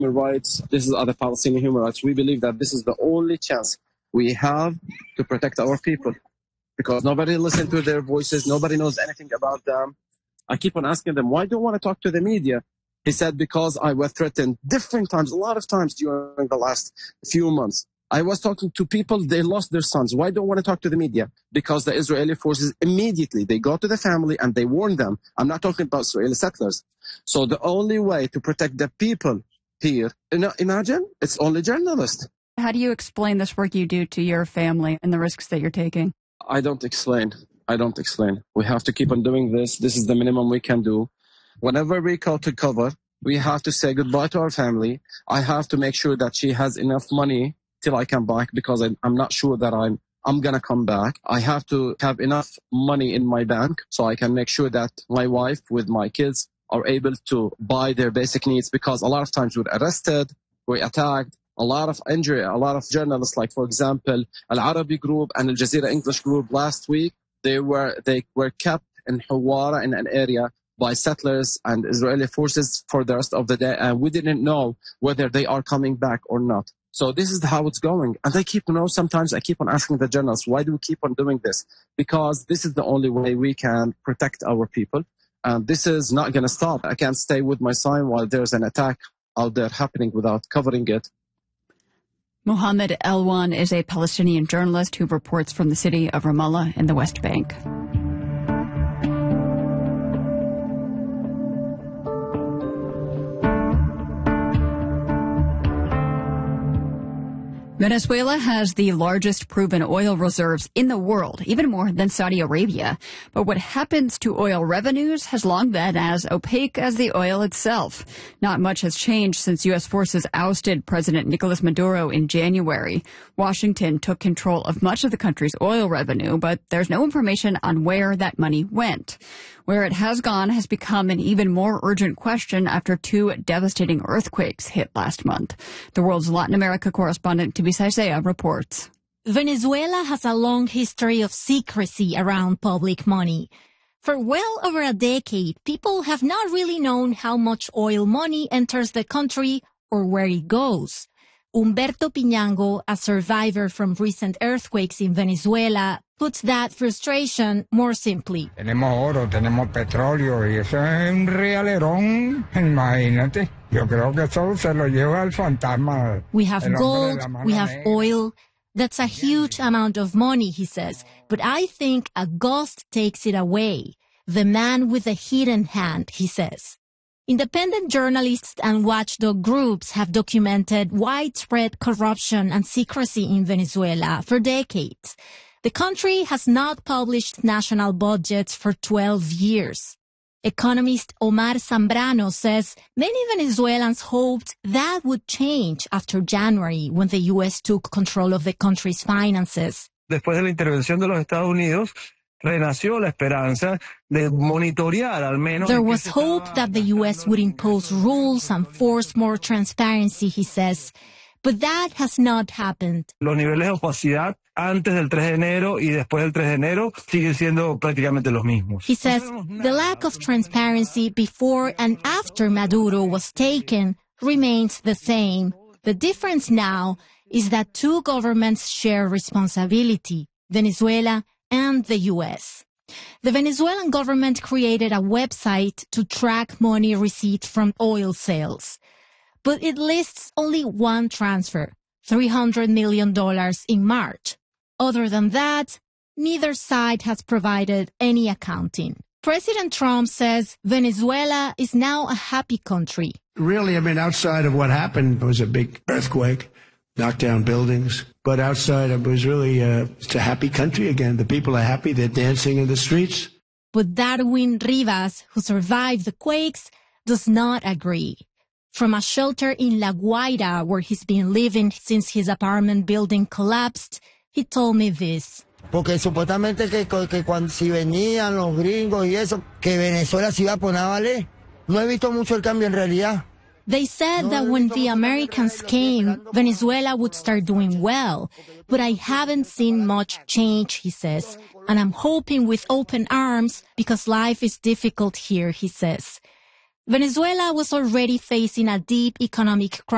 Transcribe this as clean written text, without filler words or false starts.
human rights. This is other Palestinian human rights. We believe that this is the only chance we have to protect our people because nobody listens to their voices. Nobody knows anything about them. I keep on asking them, why do you want to talk to the media? He said, because I was threatened different times, a lot of times during the last few months. I was talking to people, they lost their sons. Why don't want to talk to the media? Because the Israeli forces immediately, they go to the family and they warn them. I'm not talking about Israeli settlers. So the only way to protect the people here, imagine, it's only journalists. How do you explain this work you do to your family and the risks that you're taking? I don't explain. We have to keep on doing this. This is the minimum we can do. Whenever we call to cover, we have to say goodbye to our family. I have to make sure that she has enough money till I come back because I'm not sure that I'm going to come back. I have to have enough money in my bank so I can make sure that my wife with my kids are able to buy their basic needs because a lot of times we're arrested, we're attacked, a lot of injury, a lot of journalists, like, for example, Al Arabi Group and Al Jazeera English Group last week, they were kept in Hawara in an area by settlers and Israeli forces for the rest of the day, and we didn't know whether they are coming back or not. So this is how it's going. And sometimes I keep on asking the journalists, why do we keep on doing this? Because this is the only way we can protect our people. And this is not going to stop. I can't stay with my son while there's an attack out there happening without covering it. Mohammed Elwan is a Palestinian journalist who reports from the city of Ramallah in the West Bank. Venezuela has the largest proven oil reserves in the world, even more than Saudi Arabia. But what happens to oil revenues has long been as opaque as the oil itself. Not much has changed since U.S. forces ousted President Nicolas Maduro in January. Washington took control of much of the country's oil revenue, but there's no information on where that money went. Where it has gone has become an even more urgent question after two devastating earthquakes hit last month. The world's Latin America correspondent Tibisa Isaiah reports. Venezuela has a long history of secrecy around public money. For well over a decade, people have not really known how much oil money enters the country or where it goes. Humberto Piñango, a survivor from recent earthquakes in Venezuela, puts that frustration more simply. Tenemos oro, tenemos petróleo y eso es un realerón, imagínate. Yo creo que eso se lo lleva el fantasma. We have gold, we have oil. That's a huge amount of money, he says. But I think a ghost takes it away. The man with the hidden hand, he says. Independent journalists and watchdog groups have documented widespread corruption and secrecy in Venezuela for decades. The country has not published national budgets for 12 years. Economist Omar Zambrano says many Venezuelans hoped that would change after January when the U.S. took control of the country's finances. Después de la intervención de los Estados Unidos, renació la esperanza de monitorear al menos. There was hope that the U.S. would impose rules and force more transparency, he says. But that has not happened. Los niveles de opacidad antes del 3 de enero y después del 3 de enero siguen siendo prácticamente los mismos. He says the lack of transparency before and after Maduro was taken remains the same. The difference now is that two governments share responsibility, Venezuela and the U.S. The Venezuelan government created a website to track money received from oil sales. But it lists only one transfer, $300 million in March. Other than that, neither side has provided any accounting. President Trump says Venezuela is now a happy country. Really, outside of what happened, it was a big earthquake, knocked down buildings. But outside, it was really it's a happy country again. The people are happy. They're dancing in the streets. But Darwin Rivas, who survived the quakes, does not agree. From a shelter in La Guaira, where he's been living since his apartment building collapsed, he told me this. Porque supuestamente que cuando si venían los gringos y eso, que Venezuela se iba a poner a valer. No he visto mucho el cambio en realidad. They said that when the Americans came, Venezuela would start doing well. But I haven't seen much change, he says. And I'm hoping with open arms because life is difficult here, he says. Venezuela was already facing a deep economic crisis.